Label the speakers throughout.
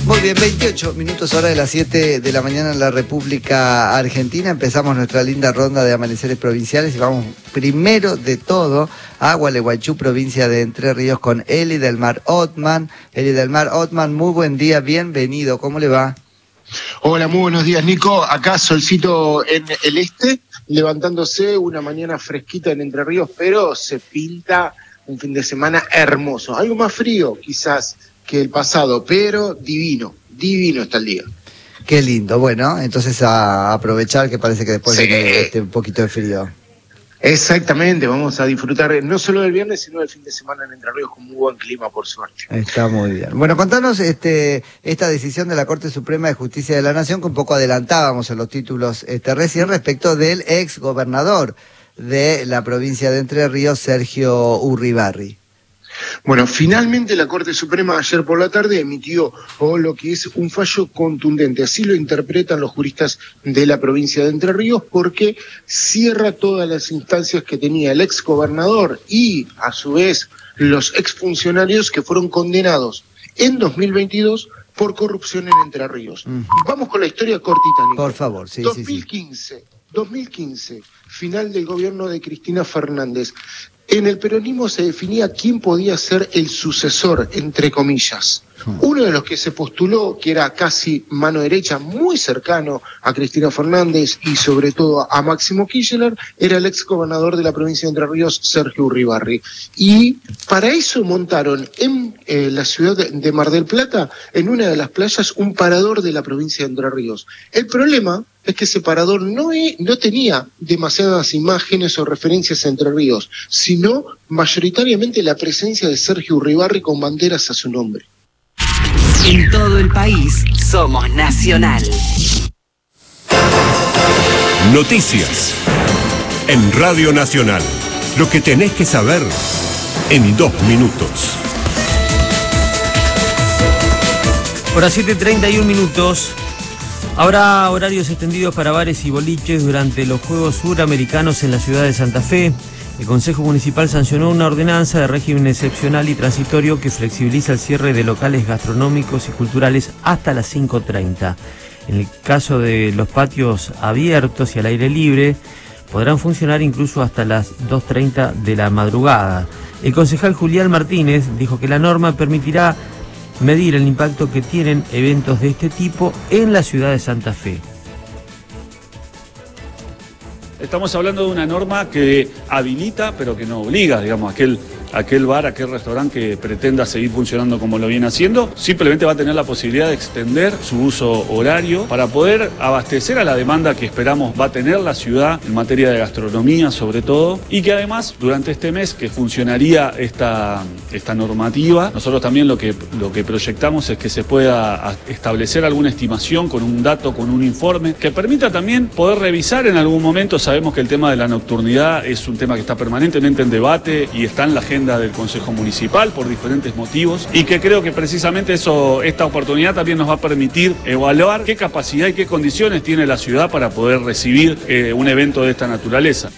Speaker 1: Muy bien, 28 minutos hora de las 7 de la mañana en la República Argentina. Empezamos nuestra linda ronda de amaneceres provinciales y vamos primero de todo a Gualeguaychú, provincia de Entre Ríos, con Eli del Mar Othman. Eli del Mar Othman, muy buen día, bienvenido, ¿cómo le va?
Speaker 2: Hola, muy buenos días, Nico. Acá solcito en el este, levantándose una mañana fresquita en Entre Ríos, pero se pinta un fin de semana hermoso. Algo más frío, quizás, que el pasado, pero divino está el día.
Speaker 1: Qué lindo, bueno, entonces a aprovechar que parece que después viene un poquito de frío.
Speaker 2: Exactamente, vamos a disfrutar no solo del viernes, sino del fin de semana en Entre Ríos con muy buen clima, por suerte.
Speaker 1: Está muy bien. Bueno, contanos esta decisión de la Corte Suprema de Justicia de la Nación, que un poco adelantábamos en los títulos recién, respecto del ex gobernador de la provincia de Entre Ríos, Sergio Urribarri.
Speaker 2: Bueno, finalmente la Corte Suprema ayer por la tarde emitió lo que es un fallo contundente, así lo interpretan los juristas de la provincia de Entre Ríos, porque cierra todas las instancias que tenía el ex gobernador y a su vez los exfuncionarios que fueron condenados en 2022 por corrupción en Entre Ríos. Vamos con la historia cortita, Nico.
Speaker 1: Por favor, sí.
Speaker 2: 2015, final del gobierno de Cristina Fernández. En el peronismo se definía quién podía ser el sucesor, entre comillas. Uno de los que se postuló, que era casi mano derecha, muy cercano a Cristina Fernández y sobre todo a Máximo Kirchner, era el ex gobernador de la provincia de Entre Ríos, Sergio Urribarri. Y para eso montaron en la ciudad de Mar del Plata, en una de las playas, un parador de la provincia de Entre Ríos. El problema es que ese parador no tenía demasiadas imágenes o referencias a Entre Ríos, sino mayoritariamente la presencia de Sergio Urribarri con banderas a su nombre.
Speaker 3: En todo el país somos Nacional.
Speaker 4: Noticias en Radio Nacional. Lo que tenés que saber en 2 minutos.
Speaker 5: Hora 7:31 minutos. Habrá horarios extendidos para bares y boliches durante los Juegos Suramericanos en la ciudad de Santa Fe. El Consejo Municipal sancionó una ordenanza de régimen excepcional y transitorio que flexibiliza el cierre de locales gastronómicos y culturales hasta las 5:30. En el caso de los patios abiertos y al aire libre, podrán funcionar incluso hasta las 2:30 de la madrugada. El concejal Julián Martínez dijo que la norma permitirá medir el impacto que tienen eventos de este tipo en la ciudad de Santa Fe.
Speaker 6: Estamos hablando de una norma que habilita, pero que no obliga, digamos, aquel bar, aquel restaurante que pretenda seguir funcionando como lo viene haciendo, simplemente va a tener la posibilidad de extender su uso horario para poder abastecer a la demanda que esperamos va a tener la ciudad en materia de gastronomía sobre todo, y que además durante este mes que funcionaría esta normativa, nosotros también lo que proyectamos es que se pueda establecer alguna estimación con un dato, con un informe, que permita también poder revisar en algún momento. Sabemos que el tema de la nocturnidad es un tema que está permanentemente en debate y está en la agenda del Consejo Municipal por diferentes motivos, y que creo que precisamente esta oportunidad también nos va a permitir evaluar qué capacidad y qué condiciones tiene la ciudad para poder recibir un evento de esta naturaleza.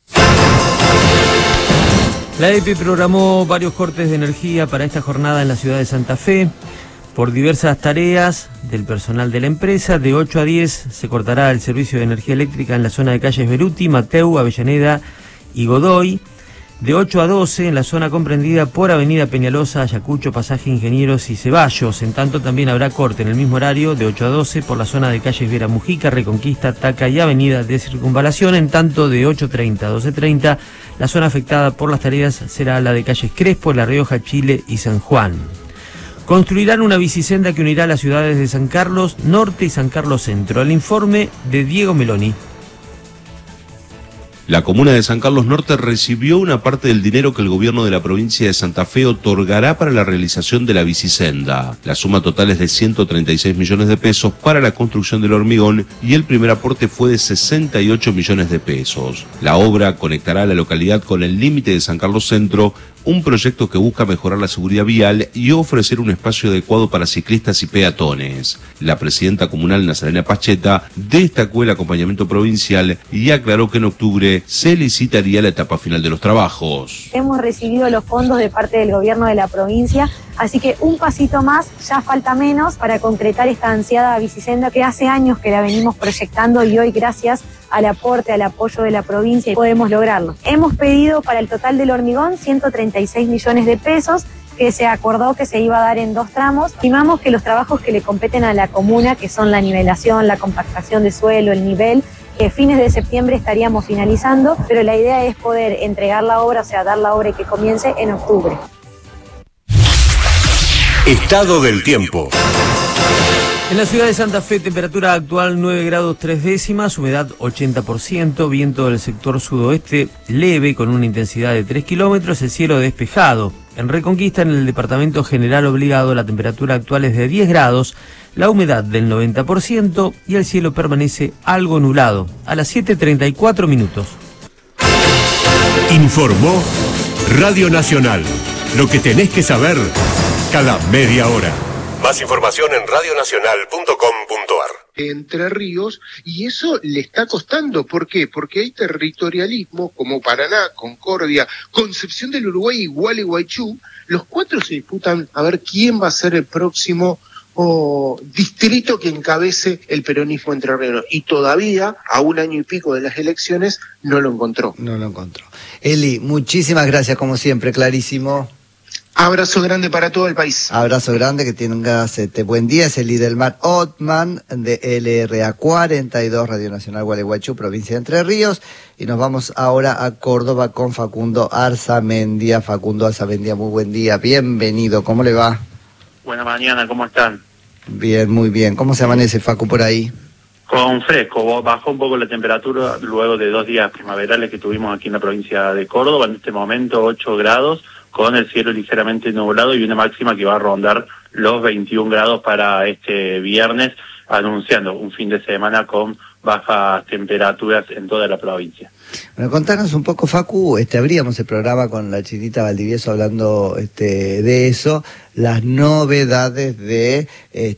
Speaker 5: La EPE programó varios cortes de energía para esta jornada en la ciudad de Santa Fe. Por diversas tareas del personal de la empresa, de 8 a 10 se cortará el servicio de energía eléctrica en la zona de calles Beruti, Mateu, Avellaneda y Godoy. De 8 a 12 en la zona comprendida por Avenida Peñalosa, Ayacucho, Pasaje Ingenieros y Ceballos. En tanto también habrá corte en el mismo horario de 8 a 12 por la zona de calles Vera Mujica, Reconquista, Taca y Avenida de Circunvalación. En tanto de 8:30 a 12:30 la zona afectada por las tareas será la de calles Crespo, La Rioja, Chile y San Juan. Construirán una bicisenda que unirá las ciudades de San Carlos Norte y San Carlos Centro. El informe de Diego Meloni.
Speaker 7: La comuna de San Carlos Norte recibió una parte del dinero que el gobierno de la provincia de Santa Fe otorgará para la realización de la bicisenda. La suma total es de 136 millones de pesos para la construcción del hormigón y el primer aporte fue de 68 millones de pesos. La obra conectará a la localidad con el límite de San Carlos Centro, un proyecto que busca mejorar la seguridad vial y ofrecer un espacio adecuado para ciclistas y peatones. La presidenta comunal Nazarena Pacheta destacó el acompañamiento provincial y aclaró que en octubre se licitaría la etapa final de los trabajos.
Speaker 8: Hemos recibido los fondos de parte del gobierno de la provincia Así que un pasito más, ya falta menos para concretar esta ansiada bicisenda que hace años que la venimos proyectando y hoy, gracias al aporte, al apoyo de la provincia, podemos lograrlo. Hemos pedido para el total del hormigón 136 millones de pesos, que se acordó que se iba a dar en 2 tramos. Estimamos que los trabajos que le competen a la comuna, que son la nivelación, la compactación de suelo, el nivel, fines de septiembre estaríamos finalizando, pero la idea es poder entregar la obra, o sea, dar la obra y que comience en octubre.
Speaker 4: Estado del tiempo.
Speaker 5: En la ciudad de Santa Fe, temperatura actual 9 grados 3 décimas, humedad 80%, viento del sector sudoeste leve con una intensidad de 3 kilómetros, el cielo despejado. En Reconquista, en el departamento General Obligado, la temperatura actual es de 10 grados, la humedad del 90% y el cielo permanece algo nublado. A las 7:34 minutos.
Speaker 4: Informó Radio Nacional. Lo que tenés que saber cada media hora. Más información en radionacional.com.ar.
Speaker 2: Entre Ríos, y eso le está costando. ¿Por qué? Porque hay territorialismo como Paraná, Concordia, Concepción del Uruguay y Gualeguaychú. Los 4 se disputan a ver quién va a ser el próximo distrito que encabece el peronismo entrerriano. Y todavía, a 1 año y pico de las elecciones, no lo encontró.
Speaker 1: No lo encontró. Eli, muchísimas gracias como siempre, clarísimo.
Speaker 2: Abrazo grande para todo el país.
Speaker 1: Abrazo grande, que tengas buen día. Es Eli Delmar Ottman de LRA 42, Radio Nacional Gualeguaychú, provincia de Entre Ríos. Y nos vamos ahora a Córdoba con Facundo Arzamendia. Facundo Arzamendia, muy buen día, bienvenido, ¿cómo le va?
Speaker 9: Buena mañana, ¿cómo están?
Speaker 1: Bien, muy bien. ¿Cómo se amanece, Facu, por ahí?
Speaker 9: Con fresco, bajó un poco la temperatura luego de 2 días primaverales que tuvimos aquí en la provincia de Córdoba. En este momento 8 grados, con el cielo ligeramente nublado y una máxima que va a rondar los 21 grados para este viernes, anunciando un fin de semana con bajas temperaturas en toda la provincia.
Speaker 1: Bueno, contanos un poco, Facu, abríamos el programa con la Chinita Valdivieso hablando de eso, las novedades de,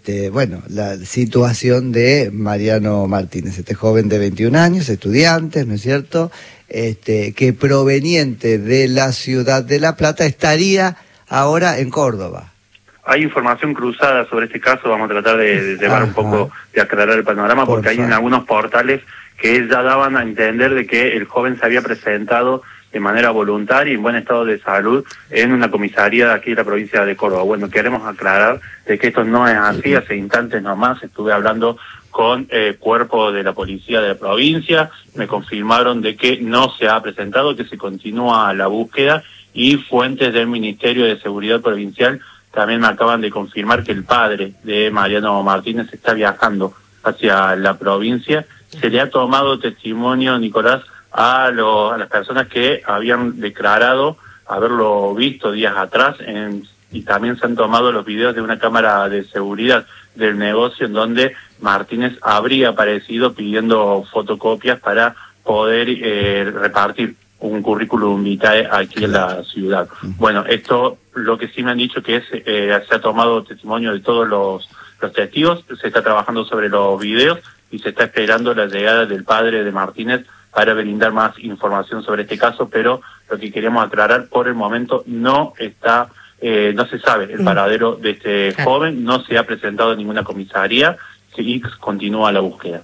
Speaker 1: la situación de Mariano Martínez, este joven de 21 años, estudiante, ¿no es cierto?, que proveniente de la ciudad de La Plata estaría ahora en Córdoba.
Speaker 9: Hay información cruzada sobre este caso, vamos a tratar de llevar un poco, de aclarar el panorama, porque hay en algunos portales que ya daban a entender de que el joven se había presentado de manera voluntaria y en buen estado de salud en una comisaría de aquí de la provincia de Córdoba. Bueno, queremos aclarar de que esto no es así. Hace instantes nomás estuve hablando con cuerpo de la policía de la provincia, me confirmaron de que no se ha presentado, que se continúa la búsqueda, y fuentes del Ministerio de Seguridad Provincial también me acaban de confirmar que el padre de Mariano Martínez está viajando hacia la provincia. Se le ha tomado testimonio, Nicolás, a las personas que habían declarado haberlo visto días atrás, y también se han tomado los videos de una cámara de seguridad del negocio en donde Martínez habría aparecido pidiendo fotocopias para poder repartir un currículum vitae aquí en la ciudad. Bueno, esto lo que sí me han dicho que es se ha tomado testimonio de todos los testigos, se está trabajando sobre los videos y se está esperando la llegada del padre de Martínez para brindar más información sobre este caso, pero lo que queremos aclarar, por el momento no está, no se sabe el paradero de este joven, no se ha presentado en ninguna comisaría y continúa la búsqueda.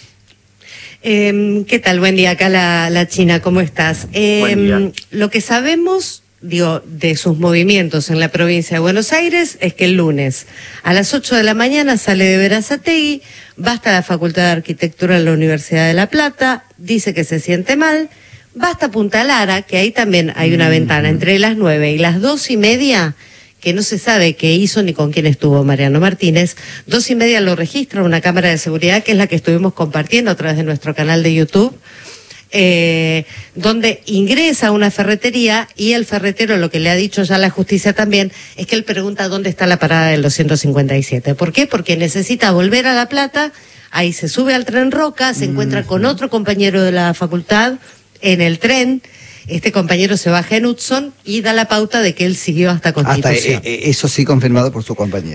Speaker 10: ¿Qué tal? Buen día, acá la China, ¿cómo estás?
Speaker 9: Buen día.
Speaker 10: Lo que sabemos, de sus movimientos en la provincia de Buenos Aires es que el lunes a las 8 de la mañana sale de Berazategui, va hasta la Facultad de Arquitectura de la Universidad de La Plata, dice que se siente mal, va hasta Punta Lara, que ahí también hay una ventana entre las 9 y las 2:30, que no se sabe qué hizo ni con quién estuvo Mariano Martínez. 2:30 lo registra una cámara de seguridad, que es la que estuvimos compartiendo a través de nuestro canal de YouTube, donde ingresa a una ferretería, y el ferretero, lo que le ha dicho ya la justicia también, es que él pregunta dónde está la parada del 257. ¿Por qué? Porque necesita volver a La Plata, ahí se sube al tren Roca, se encuentra con otro compañero de la facultad en el tren. Este compañero se baja en Hudson y da la pauta de que él siguió hasta Constitución.
Speaker 1: Eso sí confirmado por su compañero.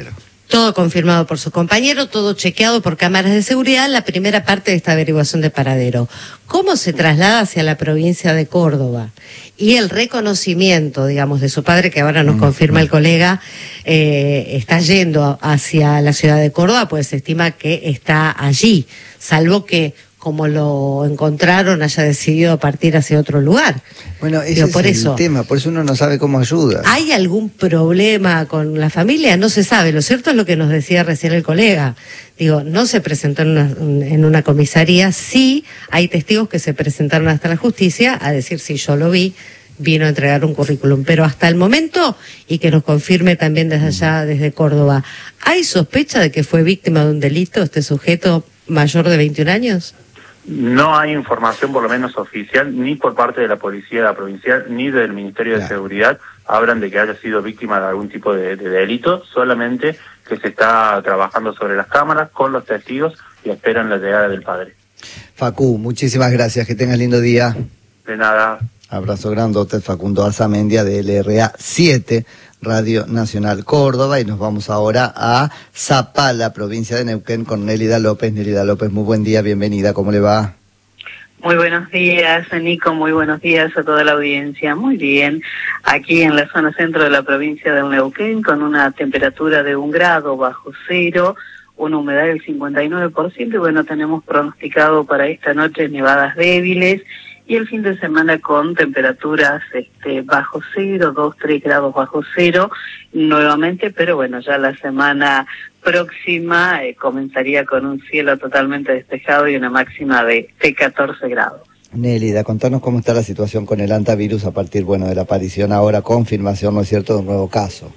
Speaker 10: Todo confirmado por su compañero, todo chequeado por cámaras de seguridad, la primera parte de esta averiguación de paradero. ¿Cómo se traslada hacia la provincia de Córdoba? Y el reconocimiento, digamos, de su padre, que ahora nos confirma el colega, está yendo hacia la ciudad de Córdoba, pues se estima que está allí, salvo que, como lo encontraron, haya decidido partir hacia otro lugar.
Speaker 1: Bueno, ese es el tema, por eso uno no sabe cómo ayuda.
Speaker 10: ¿Hay algún problema con la familia? No se sabe. Lo cierto es lo que nos decía recién el colega. Digo, no se presentó en una comisaría. Sí, hay testigos que se presentaron hasta la justicia a decir, sí, yo lo vi, vino a entregar un currículum. Pero hasta el momento, y que nos confirme también desde allá, desde Córdoba, ¿hay sospecha de que fue víctima de un delito este sujeto mayor de 21 años?
Speaker 9: No hay información, por lo menos oficial, ni por parte de la Policía Provincial, ni del Ministerio de Seguridad, hablan de que haya sido víctima de algún tipo de delito, solamente que se está trabajando sobre las cámaras con los testigos y esperan la llegada del padre.
Speaker 1: Facu, muchísimas gracias, que tengas lindo día.
Speaker 9: De nada.
Speaker 1: Abrazo grandote, Facundo Arzamendia de LRA 7, Radio Nacional Córdoba, y nos vamos ahora a Zapala, provincia de Neuquén, con Nélida López. Nélida López, muy buen día, bienvenida, ¿cómo le va?
Speaker 11: Muy buenos días, Nico, muy buenos días a toda la audiencia. Muy bien, aquí en la zona centro de la provincia de Neuquén, con una temperatura de 1 grado bajo cero, una humedad del 59%, y bueno, tenemos pronosticado para esta noche nevadas débiles, y el fin de semana con temperaturas bajo cero, 2-3 grados bajo cero nuevamente, pero bueno, ya la semana próxima comenzaría con un cielo totalmente despejado y una máxima de 14 grados.
Speaker 1: Nélida, contanos cómo está la situación con el hantavirus a partir, de la aparición ahora, confirmación, ¿no es cierto?, de un nuevo caso.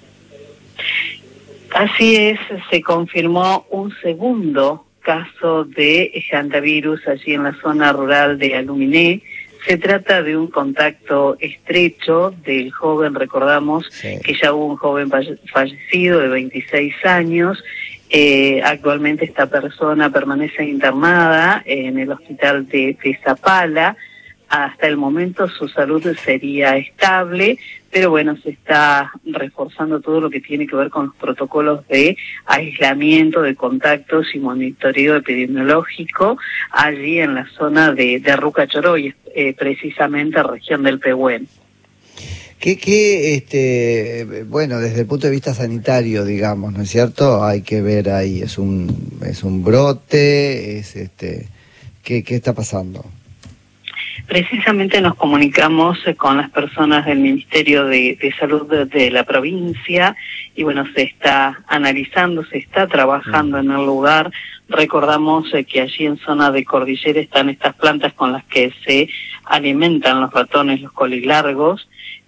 Speaker 11: Así es, se confirmó un segundo caso de hantavirus allí en la zona rural de Aluminé. Se trata de un contacto estrecho del joven, recordamos que ya hubo un joven fallecido de 26 años. Actualmente esta persona permanece internada en el hospital de Zapala. Hasta el momento su salud sería estable, pero bueno, se está reforzando todo lo que tiene que ver con los protocolos de aislamiento de contactos y monitoreo epidemiológico allí en la zona de Ruca Choroy, precisamente región del Pehuen.
Speaker 1: Bueno, desde el punto de vista sanitario, digamos, ¿no es cierto? Hay que ver ahí, es un brote, ¿qué está pasando?
Speaker 11: Precisamente nos comunicamos con las personas del Ministerio de Salud de la provincia y bueno, se está analizando, se está trabajando en el lugar. Recordamos que allí en zona de cordillera están estas plantas con las que se alimentan los ratones, los colilargos.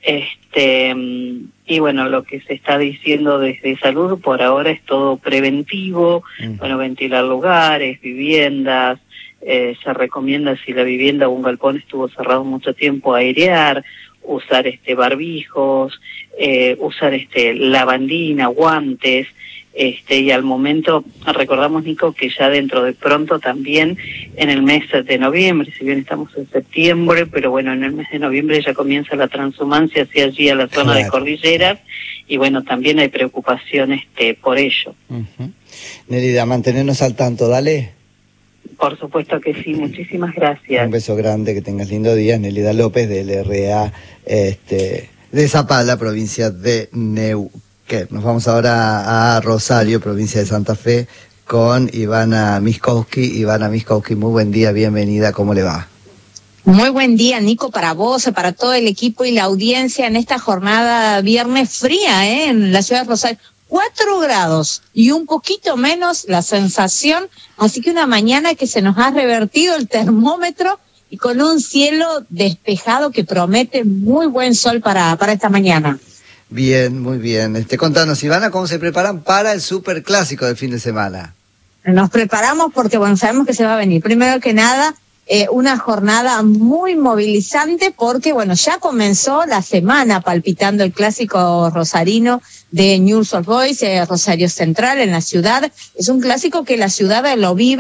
Speaker 11: Y bueno, lo que se está diciendo desde salud por ahora es todo preventivo, bueno, ventilar lugares, viviendas. Se recomienda, si la vivienda o un galpón estuvo cerrado mucho tiempo, airear, usar barbijos, usar lavandina, guantes, y al momento recordamos, Nico, que ya dentro de pronto también en el mes de noviembre, si bien estamos en septiembre, pero bueno, en el mes de noviembre ya comienza la transhumancia hacia allí a la zona de cordilleras, y bueno, también hay preocupación por ello.
Speaker 1: Nélida, mantenernos al tanto, dale.
Speaker 11: Por supuesto que sí, muchísimas gracias.
Speaker 1: Un beso grande, que tengas lindo día. Nélida López de LRA de Zapala, provincia de Neuquén. Nos vamos ahora a Rosario, provincia de Santa Fe, con Ivana Miskowski. Ivana Miskowski, muy buen día, bienvenida, ¿cómo le va?
Speaker 12: Muy buen día, Nico, para vos, para todo el equipo y la audiencia en esta jornada viernes fría, en la ciudad de Rosario. 4 grados y un poquito menos la sensación, así que una mañana que se nos ha revertido el termómetro y con un cielo despejado que promete muy buen sol para esta mañana.
Speaker 1: Bien, muy bien. Contanos, Ivana, ¿cómo se preparan para el superclásico del fin de semana?
Speaker 12: Nos preparamos porque, bueno, sabemos que se va a venir. Primero que nada, una jornada muy movilizante porque, bueno, ya comenzó la semana palpitando el clásico rosarino de Newell's Old Boys, Rosario Central en la ciudad. Es un clásico que la ciudad lo vive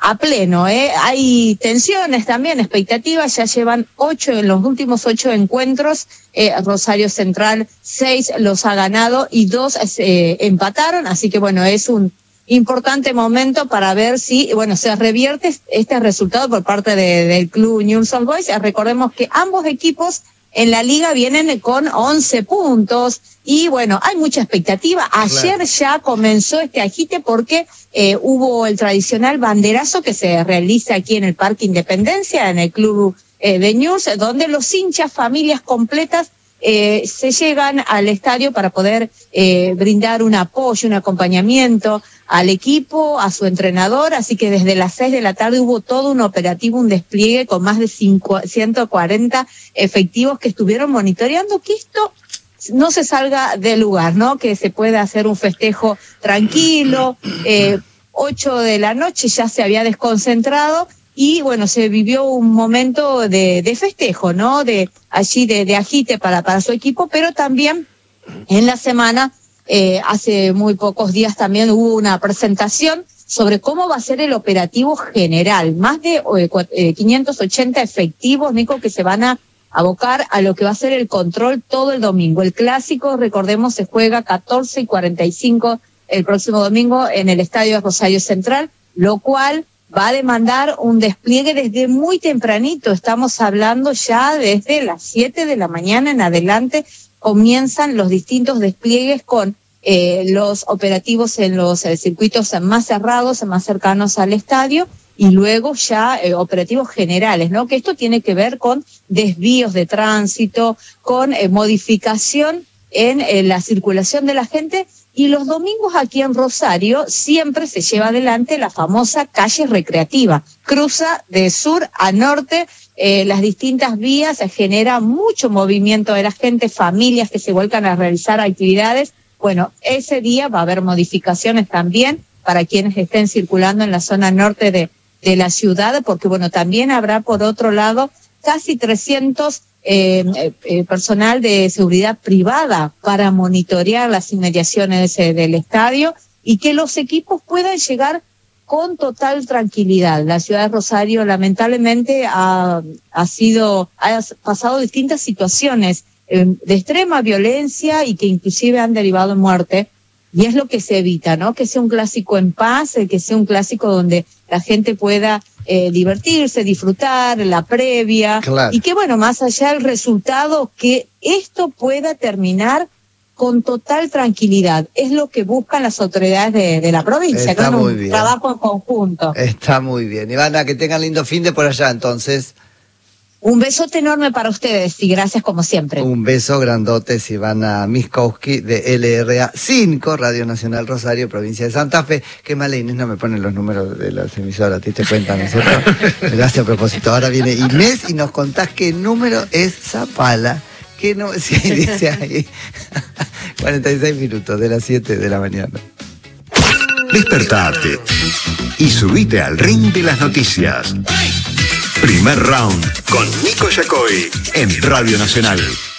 Speaker 12: a pleno, hay tensiones también, expectativas, ya llevan 8 en los últimos 8 encuentros, Rosario Central 6 los ha ganado y 2 empataron, así que bueno, es un importante momento para ver si, bueno, se revierte este resultado por parte del club Newell's Old Boys. Recordemos que ambos equipos en la liga vienen con 11 puntos y bueno, hay mucha expectativa. Ayer ya comenzó este agite porque hubo el tradicional banderazo que se realiza aquí en el Parque Independencia, en el club de Newell's, donde los hinchas, familias completas, se llegan al estadio para poder brindar un apoyo, un acompañamiento al equipo, a su entrenador, así que desde las 6 de la tarde hubo todo un operativo, un despliegue con más de 140 efectivos que estuvieron monitoreando que esto no se salga del lugar, ¿no? Que se pueda hacer un festejo tranquilo. 8 de la noche ya se había desconcentrado y bueno, se vivió un momento de festejo, ¿no? De agite para su equipo, pero también en la semana, hace muy pocos días también hubo una presentación sobre cómo va a ser el operativo general. Más de 580 efectivos, Nico, que se van a abocar a lo que va a ser el control todo el domingo. El clásico, recordemos, se juega 14:45 el próximo domingo en el estadio Rosario Central, lo cual va a demandar un despliegue desde muy tempranito. Estamos hablando ya desde las 7 de la mañana en adelante, comienzan los distintos despliegues con los operativos en los circuitos más cerrados, más cercanos al estadio, y luego ya operativos generales, ¿no? Que esto tiene que ver con desvíos de tránsito, con modificación en la circulación de la gente. Y los domingos aquí en Rosario siempre se lleva adelante la famosa calle recreativa. Cruza de sur a norte las distintas vías, se genera mucho movimiento de la gente, familias que se vuelcan a realizar actividades. Bueno, ese día va a haber modificaciones también para quienes estén circulando en la zona norte de la ciudad, porque bueno, también habrá por otro lado casi 300 personal de seguridad privada para monitorear las inmediaciones del estadio y que los equipos puedan llegar con total tranquilidad. La ciudad de Rosario lamentablemente ha pasado distintas situaciones de extrema violencia y que inclusive han derivado en muerte, y es lo que se evita, ¿no? Que sea un clásico en paz, que sea un clásico donde la gente pueda divertirse, disfrutar, la previa, claro. Y que bueno, más allá del resultado, que esto pueda terminar con total tranquilidad. Es lo que buscan las autoridades de la provincia,
Speaker 1: está
Speaker 12: con
Speaker 1: muy
Speaker 12: un
Speaker 1: bien.
Speaker 12: Trabajo en conjunto.
Speaker 1: Está muy bien. Ivana, que tengan lindo fin de por allá, entonces.
Speaker 12: Un besote enorme para ustedes y gracias como siempre.
Speaker 1: Un beso grandote, Ivana Miskowski de LRA 5, Radio Nacional Rosario, provincia de Santa Fe. Qué mala Inés no me ponen los números de las emisoras, ¿te diste cuenta, no es cierto? Gracias a propósito. Ahora viene Inés y nos contás qué número es Zapala. ¿Qué no? Sí, dice ahí. 46 minutos de las 7 de la mañana.
Speaker 13: Despertate y subite al ring de las noticias. Primer round con Nico Yacoy en Radio Nacional.